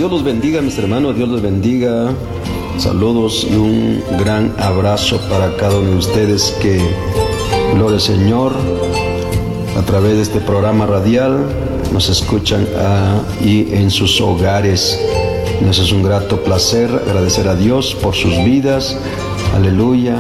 Dios los bendiga, mis hermanos, Dios los bendiga. Saludos y un gran abrazo para cada uno de ustedes que, gloria al Señor, a través de este programa radial nos escuchan ahí en sus hogares. Nos es un grato placer agradecer a Dios por sus vidas. Aleluya.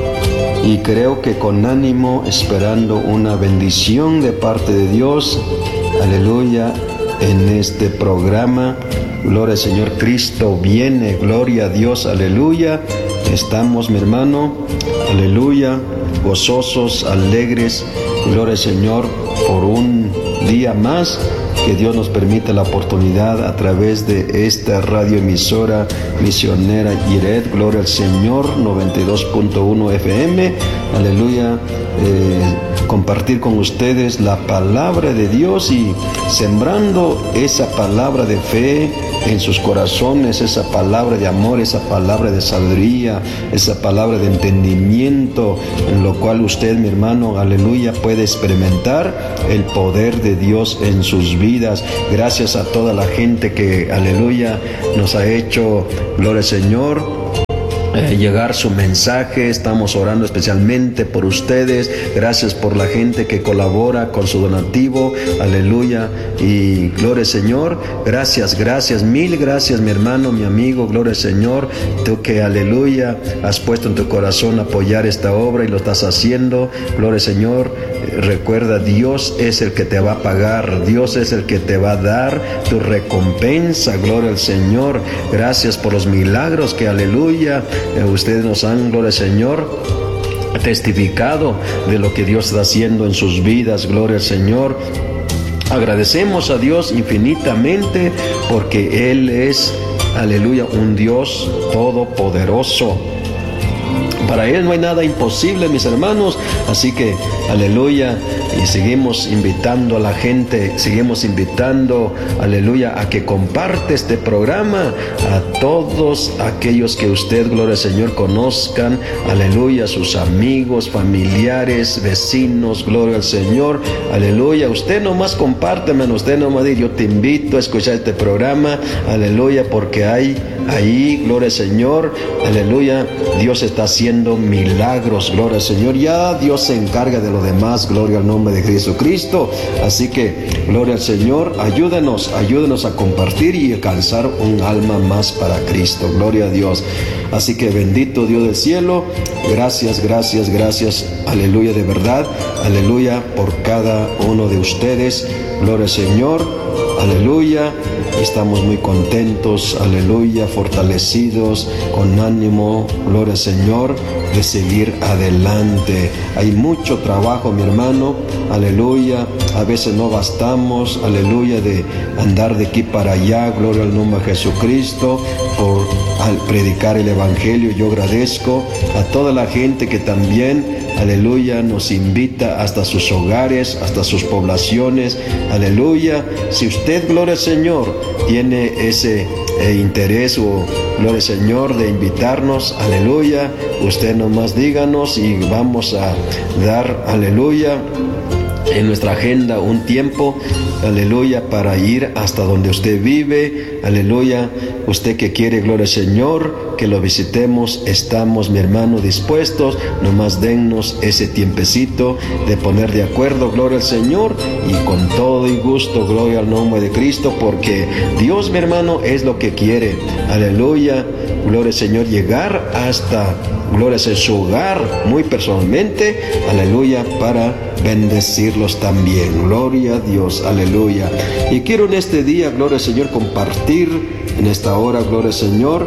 Y creo que con ánimo, esperando una bendición de parte de Dios. Aleluya. En este programa, gloria al Señor, Cristo viene, gloria a Dios, aleluya. Estamos, mi hermano, aleluya, gozosos, alegres, gloria al Señor, por un día más que Dios nos permite la oportunidad a través de esta radioemisora misionera Yiret, gloria al Señor, 92.1 FM, aleluya, compartir con ustedes la palabra de Dios y sembrando esa palabra de fe en sus corazones, esa palabra de amor, esa palabra de sabiduría, esa palabra de entendimiento, en lo cual usted, mi hermano, aleluya, puede experimentar el poder de Dios en sus vidas. Gracias a toda la gente que, aleluya, nos ha hecho, gloria al Señor, llegar su mensaje. Estamos orando especialmente por ustedes. Gracias por la gente que colabora con su donativo, aleluya, y gloria al Señor. Gracias, mil gracias, mi hermano, mi amigo, gloria al Señor. Tú que, aleluya, has puesto en tu corazón apoyar esta obra y lo estás haciendo, gloria al Señor. Recuerda, Dios es el que te va a pagar, Dios es el que te va a dar tu recompensa, gloria al Señor. Gracias por los milagros que, aleluya, ustedes nos han, gloria al Señor, testificado de lo que Dios está haciendo en sus vidas, gloria al Señor. Agradecemos a Dios infinitamente porque Él es, aleluya, un Dios todopoderoso. Para Él no hay nada imposible, mis hermanos. Así que, aleluya, y seguimos invitando a la gente, seguimos invitando, aleluya, a que comparte este programa a todos aquellos que usted, gloria al Señor, conozcan, aleluya, sus amigos, familiares, vecinos, gloria al Señor, aleluya. Usted nomás compárteme, usted nomás dice, yo te invito a escuchar este programa, aleluya, porque hay ahí, gloria al Señor, aleluya, Dios está haciendo milagros, gloria al Señor. Ya Dios se encarga de lo demás, gloria al nombre de Jesucristo. Así que, gloria al Señor, ayúdenos a compartir y alcanzar un alma más para Cristo, gloria a Dios. Así que bendito Dios del cielo, gracias, aleluya, de verdad, aleluya, por cada uno de ustedes, gloria al Señor, aleluya. Estamos muy contentos, aleluya, fortalecidos, con ánimo, gloria al Señor, de seguir adelante. Hay mucho trabajo, mi hermano, aleluya. A veces no bastamos, aleluya, de andar de aquí para allá, gloria al nombre de Jesucristo, al predicar el Evangelio. Yo agradezco a toda la gente que también, aleluya, nos invita hasta sus hogares, hasta sus poblaciones, aleluya. Si usted, gloria al Señor, tiene ese interés o, gloria al Señor, de invitarnos, aleluya, usted nomás díganos y vamos a dar, aleluya, en nuestra agenda un tiempo, aleluya, para ir hasta donde usted vive, aleluya. Usted que quiere, gloria al Señor, que lo visitemos, estamos, mi hermano, dispuestos. Nomás dennos ese tiempecito de poner de acuerdo, gloria al Señor, y con todo y gusto, gloria al nombre de Cristo, porque Dios, mi hermano, es lo que quiere, aleluya, gloria al Señor, llegar hasta, gloria a su hogar, muy personalmente, aleluya, para bendecirlos también, gloria a Dios, aleluya. Y quiero en este día, gloria al Señor, compartir en esta hora, gloria al Señor,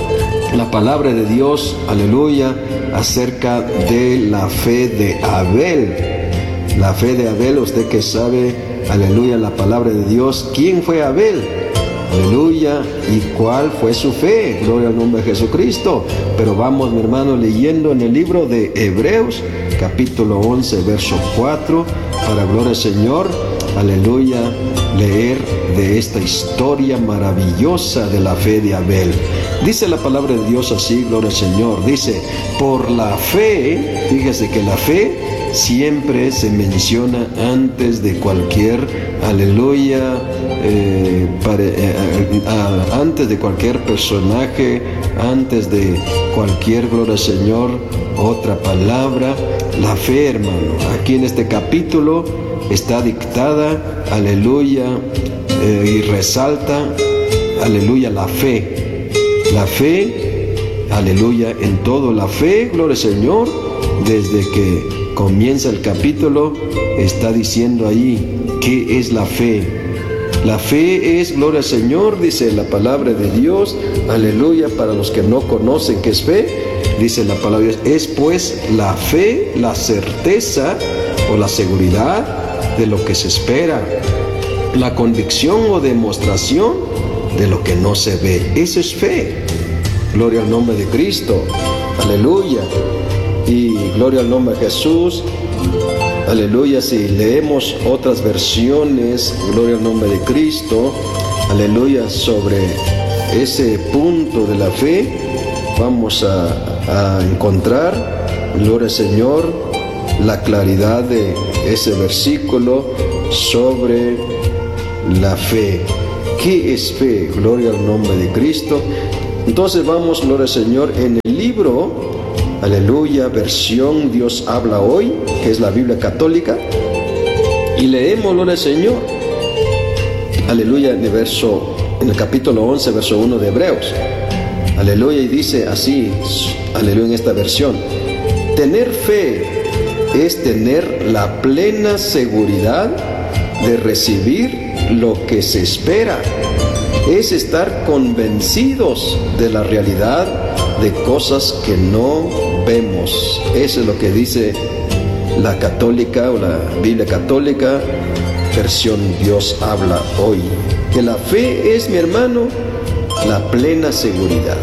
la palabra de Dios, aleluya, acerca de la fe de Abel. La fe de Abel, usted que sabe, aleluya, la palabra de Dios, ¿quién fue Abel? Aleluya, ¿y cuál fue su fe? Gloria al nombre de Jesucristo. Pero vamos, mi hermano, leyendo en el libro de Hebreos, capítulo 11, verso 4, para, gloria al Señor, aleluya, leer de esta historia maravillosa de la fe de Abel. Dice la palabra de Dios así, gloria al Señor, dice, por la fe, fíjese que la fe siempre se menciona antes de cualquier, aleluya, antes de cualquier personaje, antes de cualquier, gloria al Señor, otra palabra, la fe, hermano. Aquí en este capítulo está dictada, aleluya, y resalta, aleluya, la fe. La fe, aleluya, en todo. La fe, gloria al Señor, desde que comienza el capítulo, está diciendo ahí, ¿qué es la fe? La fe es, gloria al Señor, dice la palabra de Dios, aleluya, para los que no conocen qué es fe, dice la palabra de Dios, es pues la fe, la certeza o la seguridad de lo que se espera, la convicción o demostración de lo que no se ve. Eso es fe. Gloria al nombre de Cristo, aleluya, y gloria al nombre de Jesús. Aleluya, si leemos otras versiones, gloria al nombre de Cristo, aleluya, sobre ese punto de la fe, vamos a encontrar, gloria al Señor, la claridad de ese versículo sobre la fe. ¿Qué es fe? Gloria al nombre de Cristo. Entonces vamos, gloria al Señor, en el libro, aleluya, versión Dios habla hoy, que es la Biblia católica, y leemos, gloria al Señor, aleluya, en el capítulo 11, verso 1 de Hebreos, aleluya, y dice así, aleluya, en esta versión: tener fe es tener la plena seguridad de recibir lo que se espera, es estar convencidos de la realidad de cosas que no vemos. Eso es lo que dice la católica o la Biblia católica, versión Dios habla hoy. Que la fe es, mi hermano, la plena seguridad.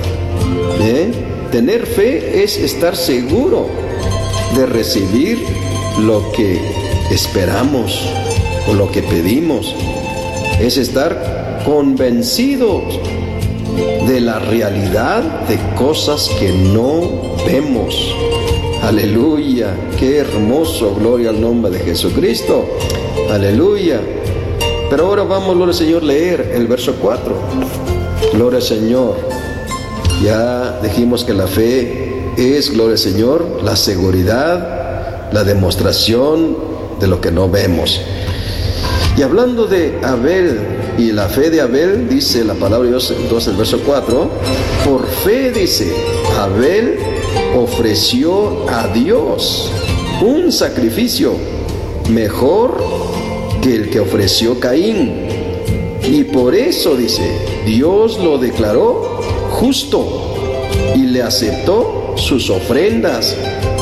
Tener fe es estar seguro de recibir lo que esperamos o lo que pedimos. Es estar convencidos de la realidad de cosas que no vemos. Aleluya, qué hermoso, gloria al nombre de Jesucristo, aleluya. Pero ahora vamos, gloria al Señor, leer el verso 4. Gloria al Señor. Ya dijimos que la fe es, gloria al Señor, la seguridad, la demostración de lo que no vemos. Y hablando de Abel y la fe de Abel, dice la palabra de Dios, entonces el verso 4, por fe, dice, Abel ofreció a Dios un sacrificio mejor que el que ofreció Caín, y por eso, dice, Dios lo declaró justo y le aceptó sus ofrendas.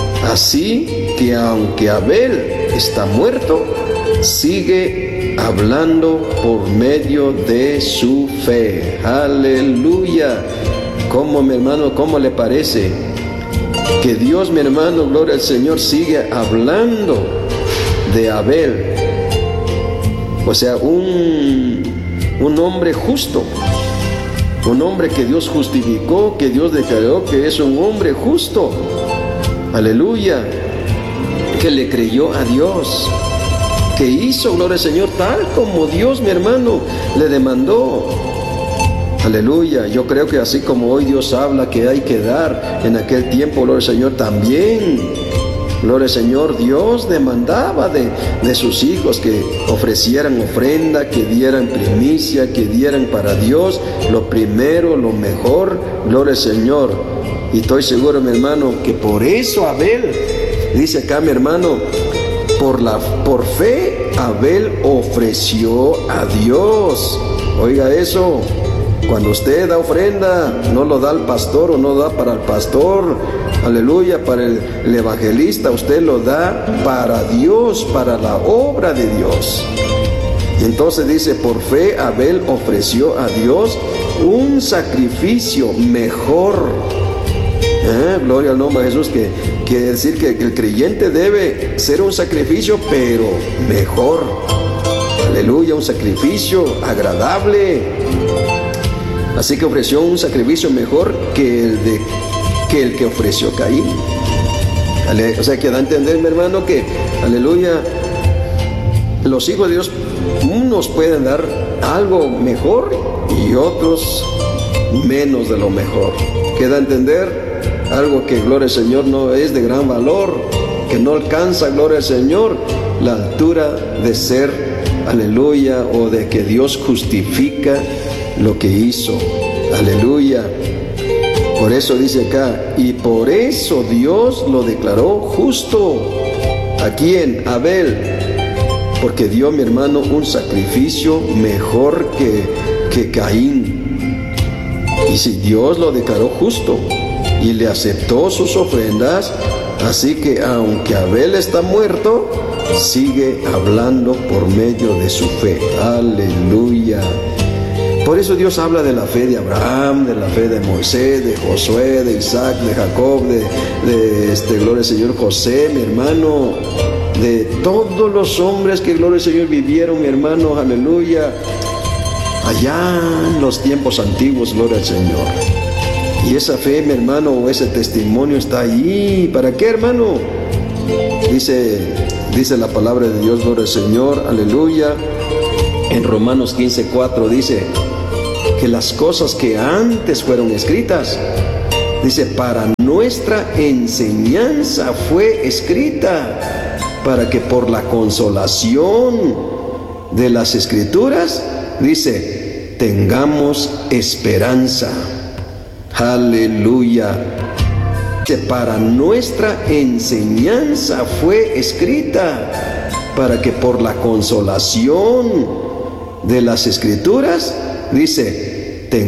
Así que aunque Abel está muerto, sigue hablando por medio de su fe. Aleluya. ¿Cómo, mi hermano, cómo le parece que Dios, mi hermano, gloria al Señor, sigue hablando de Abel? O sea, un hombre justo, un hombre que Dios justificó, que Dios declaró que es un hombre justo. Aleluya. Que le creyó a Dios, que hizo, gloria al Señor, tal como Dios, mi hermano, le demandó. Aleluya. Yo creo que así como hoy Dios habla que hay que dar, en aquel tiempo, gloria al Señor, también, gloria al Señor, Dios demandaba de sus hijos que ofrecieran ofrenda, que dieran primicia, que dieran para Dios lo primero, lo mejor, gloria al Señor. Y estoy seguro, mi hermano, que por eso Abel, dice acá, mi hermano, por fe Abel ofreció a Dios. Oiga eso, cuando usted da ofrenda, no lo da al pastor o no da para el pastor, aleluya, para el evangelista, usted lo da para Dios, para la obra de Dios. Y entonces dice, por fe Abel ofreció a Dios un sacrificio mejor. Gloria al nombre de Jesús, que quiere decir que el creyente debe ser un sacrificio, pero mejor. Aleluya, un sacrificio agradable. Así que ofreció un sacrificio mejor que el que ofreció Caín. O sea, que da a entender, mi hermano, que, aleluya, los hijos de Dios, unos pueden dar algo mejor y otros menos de lo mejor. Queda a entender algo que, gloria al Señor, no es de gran valor, que no alcanza, gloria al Señor, la altura de ser, aleluya, o de que Dios justifica lo que hizo, aleluya. Por eso dice acá, y por eso Dios lo declaró justo. ¿A quién? A Abel, porque dio, mi hermano, un sacrificio mejor que Caín. Y si Dios lo declaró justo y le aceptó sus ofrendas, así que aunque Abel está muerto, sigue hablando por medio de su fe. Aleluya. Por eso Dios habla de la fe de Abraham, de la fe de Moisés, de Josué, de Isaac, de Jacob, gloria al Señor, José, mi hermano, de todos los hombres que, gloria al Señor, vivieron, mi hermano, aleluya, allá en los tiempos antiguos, gloria al Señor. Y esa fe, mi hermano, o ese testimonio está ahí. ¿Para qué, hermano? Dice la palabra de Dios, gloria al Señor, aleluya. En Romanos 15:4 dice que las cosas que antes fueron escritas, dice, para nuestra enseñanza fue escrita, para que por la consolación de las Escrituras, dice, tengamos esperanza. Aleluya. Dice, para nuestra enseñanza fue escrita, para que por la consolación de las Escrituras, dice,